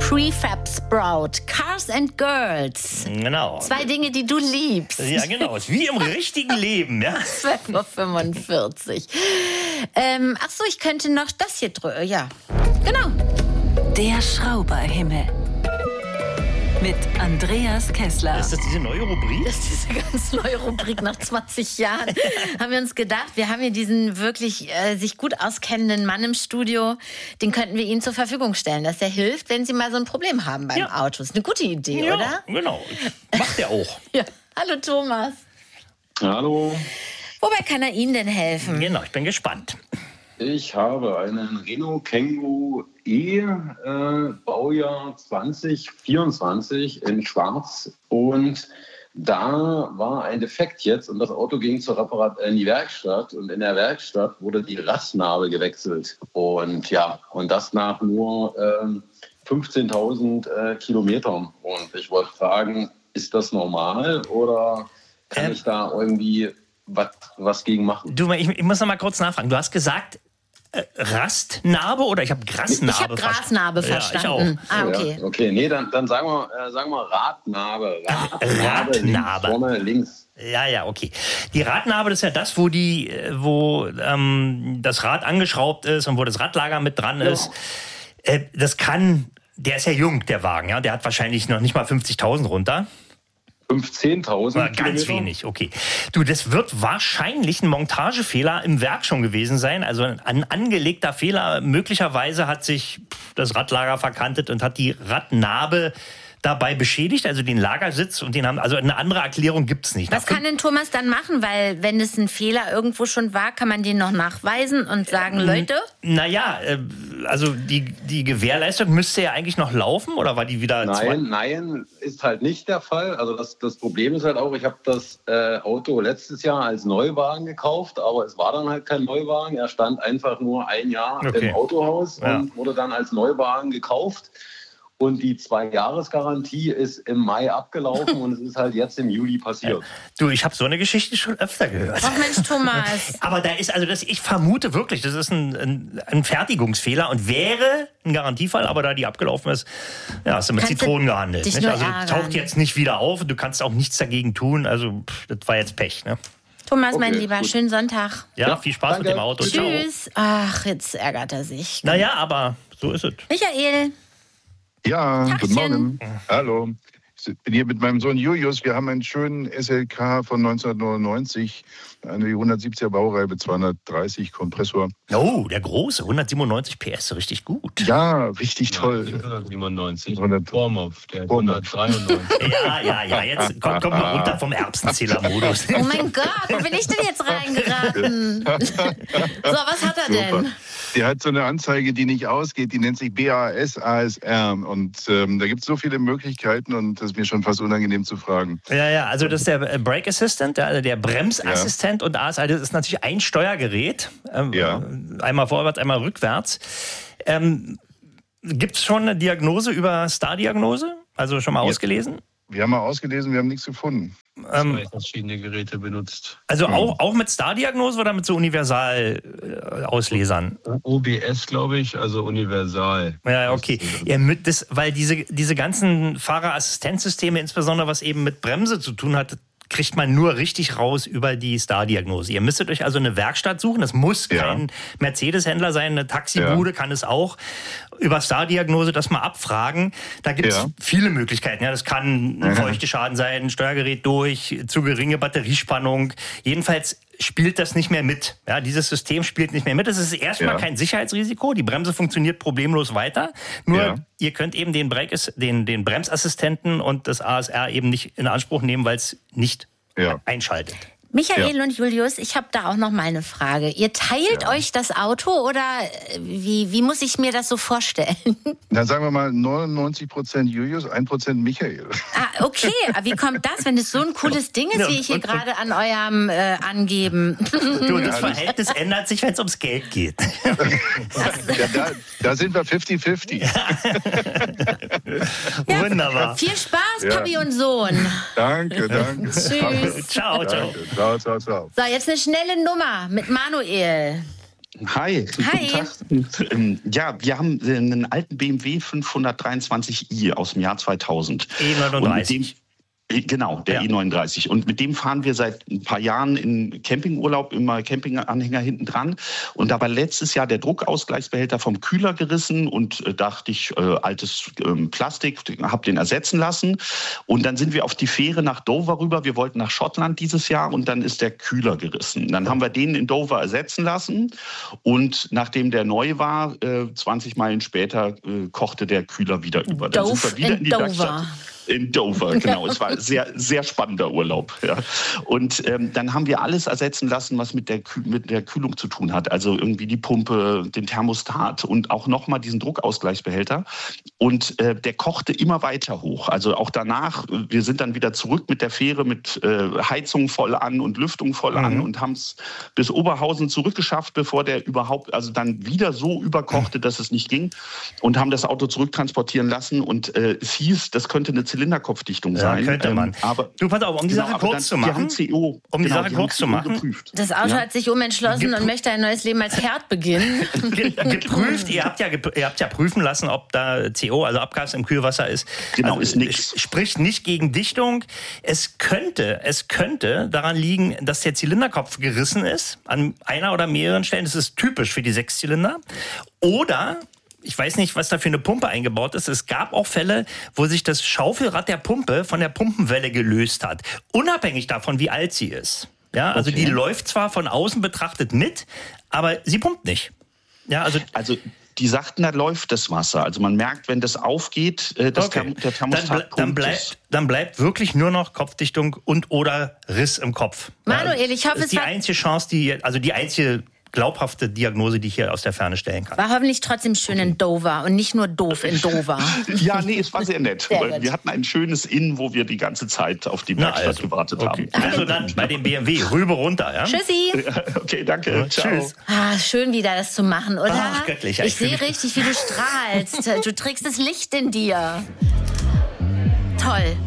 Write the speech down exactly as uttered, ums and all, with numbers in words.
Prefab Sprout, Cars and Girls. Genau. Zwei Dinge, die du liebst. Ja, genau. Ist wie im richtigen Leben, ja. zwölf Uhr fünfundvierzig. Ähm, ach so, ich könnte noch das hier drücken. Ja, genau. Der Schrauberhimmel. Mit Andreas Kessler. Ist das diese neue Rubrik? Das ist diese ganz neue Rubrik nach zwanzig Jahren. Haben wir uns gedacht, wir haben hier diesen wirklich äh, sich gut auskennenden Mann im Studio. Den könnten wir Ihnen zur Verfügung stellen, dass er hilft, wenn Sie mal so ein Problem haben beim Ja. Auto. Ist eine gute Idee, Ja, oder? genau. Macht er auch. Ja. Hallo Thomas. Hallo, Wobei kann er Ihnen denn helfen? Genau, ich bin gespannt. ich habe einen Renault Kangoo E, äh, Baujahr zwanzig vierundzwanzig in Schwarz, und da war ein Defekt jetzt und das Auto ging zur Reparat in die Werkstatt, und in der Werkstatt wurde die Radnabe gewechselt, und ja, und das nach nur ähm, fünfzehntausend äh, Kilometern, und ich wollte fragen, ist das normal oder kann Ähm. ich da irgendwie was, was gegen machen? Du, ich, ich muss noch mal kurz nachfragen. Du hast gesagt äh, Rastnarbe oder ich habe Grasnarbe Ich habe Grasnarbe verstanden. verstanden. Ja, ich auch. Ah, okay. Ja, okay, nee, dann, dann sagen wir, äh, sagen wir Radnabe. Radnabe, Radnabe. Links, vorne links. Ja, ja, okay. Die Radnabe, das ist ja das, wo die, äh, wo ähm, das Rad angeschraubt ist und wo das Radlager mit dran Ja. ist. Äh, das kann, der ist ja jung, der Wagen, ja, der hat wahrscheinlich noch nicht mal fünfzigtausend runter. fünfzehntausend Oder ganz Kilometer. wenig, okay. Du, das wird wahrscheinlich ein Montagefehler im Werk schon gewesen sein. Also ein angelegter Fehler. Möglicherweise hat sich das Radlager verkantet und hat die Radnabe dabei beschädigt, also den Lagersitz, und den haben, also eine andere Erklärung gibt's nicht. Was kann denn Thomas dann machen? Weil wenn es ein Fehler irgendwo schon war, kann man den noch nachweisen und sagen, Leute? Naja, äh, also die, die Gewährleistung müsste ja eigentlich noch laufen, oder war die wieder... zwei- Nein, nein, ist halt nicht der Fall. Also das, das Problem ist halt auch, ich habe das äh, Auto letztes Jahr als Neuwagen gekauft, aber es war dann halt kein Neuwagen. Er stand einfach nur ein Jahr Okay. im Autohaus Ja. und wurde dann als Neuwagen gekauft. Und die Zwei-Jahres-Garantie ist im Mai abgelaufen und es ist halt jetzt im Juli passiert. Du, ich habe so eine Geschichte schon öfter gehört. Ach Mensch, Thomas. Aber da ist, also das, ich vermute wirklich, das ist ein, ein, ein Fertigungsfehler und wäre ein Garantiefall, aber da die abgelaufen ist, ja, hast du mit Kannst du Zitronen gehandelt. dich Nicht? nur Also ärgern. taucht jetzt nicht wieder auf und du kannst auch nichts dagegen tun. Also pff, das war jetzt Pech. Ne? Thomas, Okay, mein Lieber, gut. schönen Sonntag. Ja, Ja, viel Spaß danke. mit dem Auto. Ciao. Tschüss. Ach, jetzt ärgert er sich. Naja, aber so ist es. Michael. Ja, Tachchen. guten Morgen. Hallo. Ich bin hier mit meinem Sohn Julius. Wir haben einen schönen S L K von neunzehnhundertneunundneunzig, eine hundertsiebziger Baureihe mit zweihundertdreißig Kompressor. Oh, der große, hundertsiebenundneunzig P S, richtig gut. Ja, richtig toll. hundertsiebenundneunzig. hundert Vormopf, der Vormopf. hundertdreiundneunzig. Ja, ja, ja, jetzt komm, komm mal runter vom Erbsenzähler-Modus. Oh mein Gott, wo bin ich denn jetzt reingeraten? So, was hat er Super. denn? Der hat so eine Anzeige, die nicht ausgeht, die nennt sich B A S A S R. Und ähm, da gibt es so viele Möglichkeiten und das ist mir schon fast unangenehm zu fragen. Ja, ja, also das ist der äh, Brake Assistant, der, der Bremsassistent, und A S A, das ist natürlich ein Steuergerät. Ähm, Ja. Einmal vorwärts, einmal rückwärts. Ähm, Gibt es schon eine Diagnose über Star-Diagnose? Also schon mal Ja. ausgelesen? Wir haben mal ausgelesen, wir haben nichts gefunden. Ähm, Verschiedene Geräte benutzt. also auch, auch mit Star-Diagnose oder mit so Universal-Auslesern? O B S, glaube ich, also universal. Ja, okay. Ja, mit das, weil diese, diese ganzen Fahrerassistenzsysteme, insbesondere was eben mit Bremse zu tun hat, kriegt man nur richtig raus über die Star-Diagnose. Ihr müsstet euch also eine Werkstatt suchen. Das muss Ja. kein Mercedes-Händler sein, eine Taxibude Ja. kann es auch. Über Star-Diagnose das mal abfragen. Da gibt es Ja. viele Möglichkeiten. Ja, das kann ein Feuchteschaden sein, ein Steuergerät durch, zu geringe Batteriespannung. Jedenfalls spielt das nicht mehr mit. Ja, dieses System spielt nicht mehr mit. Es ist erstmal Ja. kein Sicherheitsrisiko. Die Bremse funktioniert problemlos weiter. Nur Ja. ihr könnt eben den, Brake, den, den Bremsassistenten und das A S R eben nicht in Anspruch nehmen, weil es nicht Ja. einschaltet. Michael Ja. und Julius, ich habe da auch noch mal eine Frage. Ihr teilt Ja. euch das Auto oder äh, wie, wie muss ich mir das so vorstellen? Dann sagen wir mal neunundneunzig Prozent Julius, ein Prozent Michael. Ah, okay, aber wie kommt das, wenn es so ein cooles Ding ist, Ja, wie ich hier und- gerade an eurem äh, Angeben? Du, und das Ja, das- Verhältnis ändert sich, wenn es ums Geld geht. Ja, da, da sind wir fünfzig fünfzig. Wunderbar. Viel Spaß, Ja. Papi und Sohn. Danke, danke. Tschüss. Ciao, ciao. Danke. Ciao, ciao, ciao. So, jetzt eine schnelle Nummer mit Manuel. Hi. Hi. Guten Tag. Ja, wir haben einen alten B M W fünfhundertdreiundzwanzig i aus dem Jahr zweitausend. E neununddreißig. Genau, der ja. E neununddreißig. Und mit dem fahren wir seit ein paar Jahren in Campingurlaub, immer Campinganhänger hinten dran. Und da war letztes Jahr der Druckausgleichsbehälter vom Kühler gerissen und äh, dachte ich, äh, altes ähm, Plastik, habe den ersetzen lassen. Und dann sind wir auf die Fähre nach Dover rüber. Wir wollten nach Schottland dieses Jahr und dann ist der Kühler gerissen. Dann haben wir den in Dover ersetzen lassen und nachdem der neu war, äh, zwanzig Meilen später äh, kochte der Kühler wieder über. Dann Dove sind wir wieder in, in die Dover. Werkstatt. In Dover, genau. Es war ein sehr, sehr spannender Urlaub. Ja. Und ähm, dann haben wir alles ersetzen lassen, was mit der, Kühl- mit der Kühlung zu tun hat. Also irgendwie die Pumpe, den Thermostat und auch nochmal diesen Druckausgleichsbehälter. Und äh, der kochte immer weiter hoch. Also auch danach, wir sind dann wieder zurück mit der Fähre mit äh, Heizung voll an und Lüftung voll mhm. an und haben es bis Oberhausen zurückgeschafft, bevor der überhaupt, also dann wieder so überkochte, dass es nicht ging. Und haben das Auto zurücktransportieren lassen. Und äh, es hieß, das könnte eine Zylinderkopfdichtung ja, sein. könnte man. Ähm, aber, du, pass auf, um die genau, Sache kurz dann, zu machen. C O, um die genau, Sache die kurz zu machen. Geprüft. Das Auto ja? hat sich umentschlossen Gepr- und möchte ein neues Leben als Herd beginnen. Ge- geprüft, ihr habt, ja, ihr habt ja prüfen lassen, ob da C O, also Abgas im Kühlwasser ist. Genau, also, ist nichts. Spricht nicht gegen Dichtung. Es könnte, es könnte daran liegen, dass der Zylinderkopf gerissen ist, an einer oder mehreren Stellen. Das ist typisch für die Sechszylinder. Oder ich weiß nicht, was da für eine Pumpe eingebaut ist. Es gab auch Fälle, wo sich das Schaufelrad der Pumpe von der Pumpenwelle gelöst hat. Unabhängig davon, wie alt sie ist. Ja, also okay. Die läuft zwar von außen betrachtet mit, aber sie pumpt nicht. Ja, also, also die sagten, da läuft das Wasser. Also man merkt, wenn das aufgeht, äh, das okay. Therm- der Thermostat dann, ble- dann, bleibt, dann bleibt wirklich nur noch Kopfdichtung und oder Riss im Kopf. Manuel, ich hoffe, das ist es die war einzige Chance, die, also die einzige glaubhafte Diagnose, die ich hier aus der Ferne stellen kann. War hoffentlich trotzdem schön in Dover und nicht nur doof in Dover. Ja, nee, es war sehr nett. Sehr weil gut. wir hatten ein schönes Inn, wo wir die ganze Zeit auf die Na, Werkstatt also, gewartet okay. haben. Also dann bei dem B M W, rüber runter. Ja? Tschüssi. Okay, danke. Ja, Ciao. tschüss. Ah, schön wieder das zu machen, oder? Ach, göttlich. Ich Ich fühl sehe mich- richtig, wie du strahlst. Du trägst das Licht in dir. Toll.